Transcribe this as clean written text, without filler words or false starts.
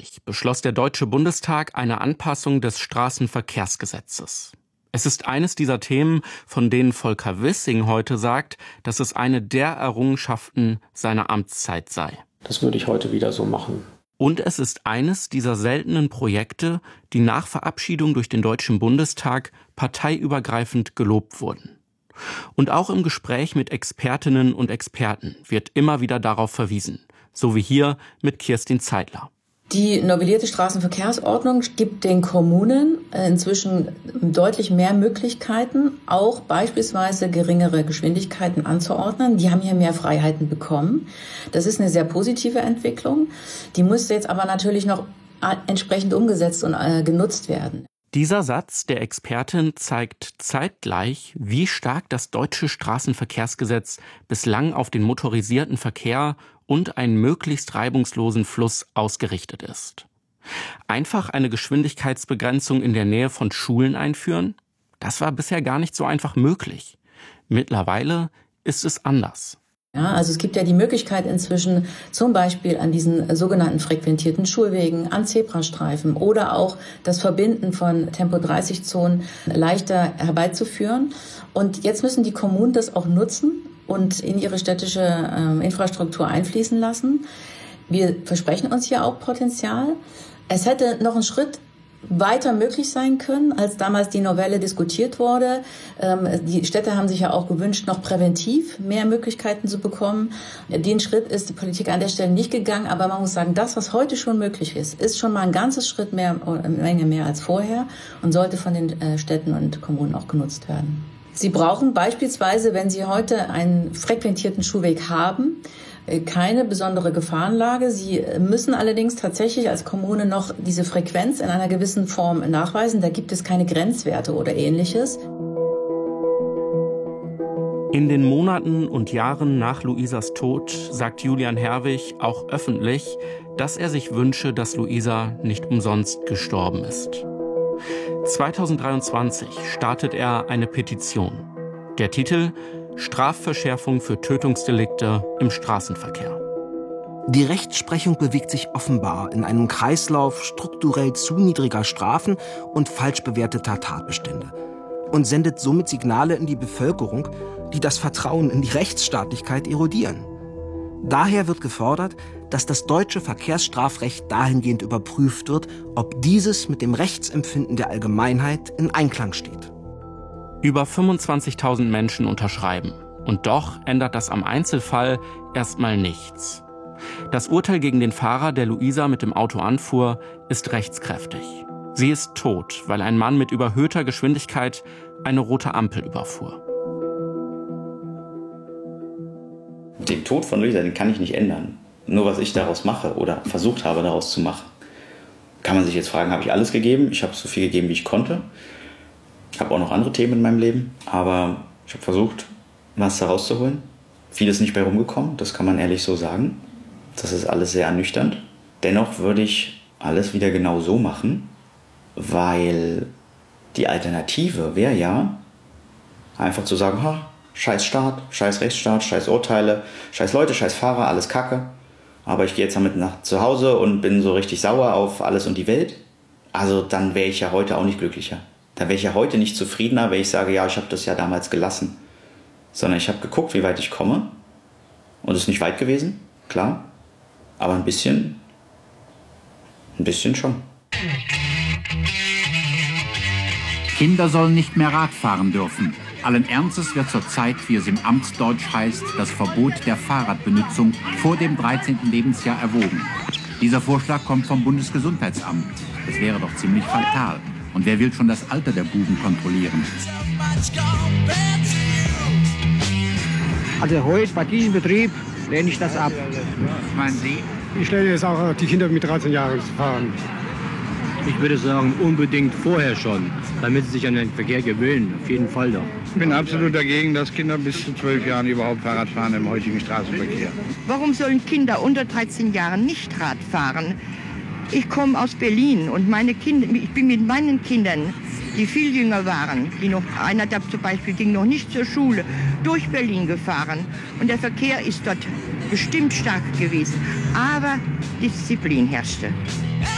2020 beschloss der Deutsche Bundestag eine Anpassung des Straßenverkehrsgesetzes. Es ist eines dieser Themen, von denen Volker Wissing heute sagt, dass es eine der Errungenschaften seiner Amtszeit sei. Das würde ich heute wieder so machen. Und es ist eines dieser seltenen Projekte, die nach Verabschiedung durch den Deutschen Bundestag parteiübergreifend gelobt wurden. Und auch im Gespräch mit Expertinnen und Experten wird immer wieder darauf verwiesen, so wie hier mit Kirstin Zeitler. Die novellierte Straßenverkehrsordnung gibt den Kommunen inzwischen deutlich mehr Möglichkeiten, auch beispielsweise geringere Geschwindigkeiten anzuordnen. Die haben hier mehr Freiheiten bekommen. Das ist eine sehr positive Entwicklung. Die müsste jetzt aber natürlich noch entsprechend umgesetzt und genutzt werden. Dieser Satz der Expertin zeigt zeitgleich, wie stark das deutsche Straßenverkehrsgesetz bislang auf den motorisierten Verkehr und einen möglichst reibungslosen Fluss ausgerichtet ist. Einfach eine Geschwindigkeitsbegrenzung in der Nähe von Schulen einführen? Das war bisher gar nicht so einfach möglich. Mittlerweile ist es anders. Ja, also es gibt ja die Möglichkeit inzwischen zum Beispiel an diesen sogenannten frequentierten Schulwegen, an Zebrastreifen oder auch das Verbinden von Tempo-30-Zonen leichter herbeizuführen. Und jetzt müssen die Kommunen das auch nutzen und in ihre städtische Infrastruktur einfließen lassen. Wir versprechen uns hier auch Potenzial. Es hätte noch einen Schritt weiter möglich sein können, als damals die Novelle diskutiert wurde. Die Städte haben sich ja auch gewünscht, noch präventiv mehr Möglichkeiten zu bekommen. Den Schritt ist die Politik an der Stelle nicht gegangen, aber man muss sagen, das, was heute schon möglich ist schon mal ein ganzes Schritt mehr, eine Menge mehr als vorher und sollte von den Städten und Kommunen auch genutzt werden. Sie brauchen beispielsweise, wenn Sie heute einen frequentierten Schulweg haben, keine besondere Gefahrenlage. Sie müssen allerdings tatsächlich als Kommune noch diese Frequenz in einer gewissen Form nachweisen. Da gibt es keine Grenzwerte oder Ähnliches. In den Monaten und Jahren nach Luisas Tod sagt Julian Herwig auch öffentlich, dass er sich wünsche, dass Luisa nicht umsonst gestorben ist. 2023 startet er eine Petition. Der Titel: Strafverschärfung für Tötungsdelikte im Straßenverkehr. Die Rechtsprechung bewegt sich offenbar in einem Kreislauf strukturell zu niedriger Strafen und falsch bewerteter Tatbestände und sendet somit Signale in die Bevölkerung, die das Vertrauen in die Rechtsstaatlichkeit erodieren. Daher wird gefordert, dass das deutsche Verkehrsstrafrecht dahingehend überprüft wird, ob dieses mit dem Rechtsempfinden der Allgemeinheit in Einklang steht. Über 25.000 Menschen unterschreiben. Und doch ändert das am Einzelfall erstmal nichts. Das Urteil gegen den Fahrer, der Luisa mit dem Auto anfuhr, ist rechtskräftig. Sie ist tot, weil ein Mann mit überhöhter Geschwindigkeit eine rote Ampel überfuhr. Den Tod von Luisa, den kann ich nicht ändern. Nur was ich daraus mache oder versucht habe, daraus zu machen. Kann man sich jetzt fragen, habe ich alles gegeben? Ich habe so viel gegeben, wie ich konnte. Ich habe auch noch andere Themen in meinem Leben, aber ich habe versucht, was da rauszuholen. Vieles nicht bei rumgekommen, das kann man ehrlich so sagen. Das ist alles sehr ernüchternd. Dennoch würde ich alles wieder genau so machen, weil die Alternative wäre ja, einfach zu sagen, scheiß Staat, scheiß Rechtsstaat, scheiß Urteile, scheiß Leute, scheiß Fahrer, alles Kacke. Aber ich gehe jetzt damit nach zu Hause und bin so richtig sauer auf alles und die Welt. Also dann wäre ich ja heute auch nicht glücklicher. Da wäre ich ja heute nicht zufriedener, wenn ich sage, ja, ich habe das ja damals gelassen. Sondern ich habe geguckt, wie weit ich komme. Und es ist nicht weit gewesen, klar. Aber ein bisschen schon. Kinder sollen nicht mehr Rad fahren dürfen. Allen Ernstes wird zurzeit, wie es im Amtsdeutsch heißt, das Verbot der Fahrradbenutzung vor dem 13. Lebensjahr erwogen. Dieser Vorschlag kommt vom Bundesgesundheitsamt. Das wäre doch ziemlich fatal. Und wer will schon das Alter der Buben kontrollieren? Also heute bei diesem Betrieb lehne ich das ab. Meinen Sie? Ich lehne jetzt auch die Kinder mit 13 Jahren zu fahren. Ich würde sagen, unbedingt vorher schon, damit sie sich an den Verkehr gewöhnen. Auf jeden Fall doch. Ich bin absolut dagegen, dass Kinder bis zu 12 Jahren überhaupt Fahrrad fahren im heutigen Straßenverkehr. Warum sollen Kinder unter 13 Jahren nicht Rad fahren? Ich komme aus Berlin und ich bin mit meinen Kindern, die viel jünger waren, einer da zum Beispiel ging noch nicht zur Schule, durch Berlin gefahren. Und der Verkehr ist dort bestimmt stark gewesen. Aber Disziplin herrschte.